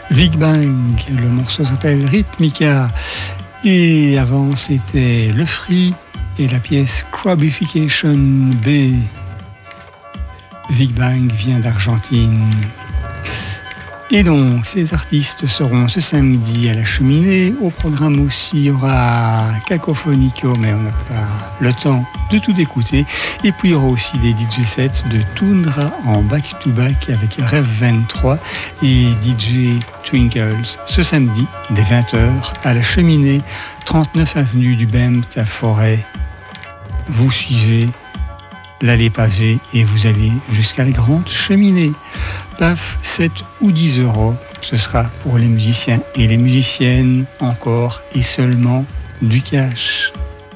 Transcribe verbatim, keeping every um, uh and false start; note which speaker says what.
Speaker 1: Big Bang, le morceau s'appelle Rhythmica. Et avant, c'était Le Free et la pièce Crabification B. Big Bang vient d'Argentine. Et donc, ces artistes seront ce samedi à la Cheminée. Au programme aussi, il y aura Cacophonico, mais on n'a pas le temps de tout écouter. Et puis, il y aura aussi des D J sets de Tundra en back-to-back avec Rev vingt-trois et D J Twinkles ce samedi, dès vingt heures, à la Cheminée, trente-neuf avenue du Bemt à Forêt. Vous suivez l'allée pavée et vous allez jusqu'à la Grande Cheminée. Paf, sept ou dix euros, ce sera pour les musiciens et les musiciennes encore et seulement du cash.